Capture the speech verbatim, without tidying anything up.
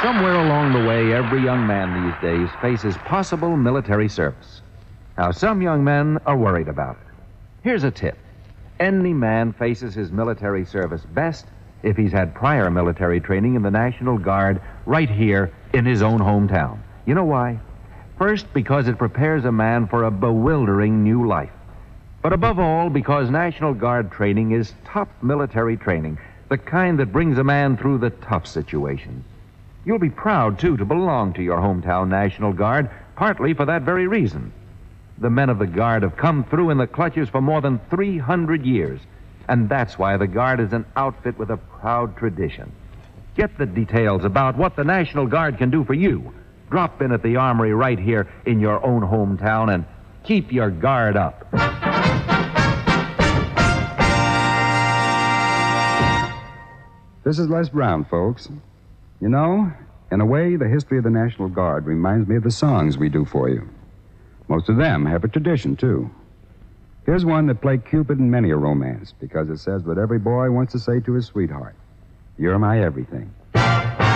Somewhere along the way, every young man these days faces possible military service. Now, some young men are worried about it. Here's a tip. Any man faces his military service best if he's had prior military training in the National Guard right here in his own hometown. You know why? First, because it prepares a man for a bewildering new life. But above all, because National Guard training is top military training, the kind that brings a man through the tough situations. You'll be proud, too, to belong to your hometown National Guard, partly for that very reason. The men of the Guard have come through in the clutches for more than three hundred years, and that's why the Guard is an outfit with a proud tradition. Get the details about what the National Guard can do for you. Drop in at the Armory right here in your own hometown and keep your guard up. This is Les Brown, folks. You know, in a way, the history of the National Guard reminds me of the songs we do for you. Most of them have a tradition, too. Here's one that played Cupid in many a romance because it says what every boy wants to say to his sweetheart. You're my everything.